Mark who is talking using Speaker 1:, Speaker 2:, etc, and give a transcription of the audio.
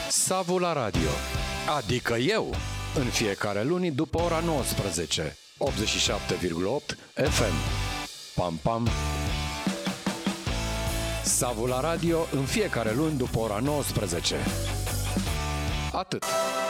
Speaker 1: Savul la radio, adică eu, în fiecare luni după ora 19, 87,8 FM. Pam, pam! Savul la radio în fiecare luni după ora 19. Atât.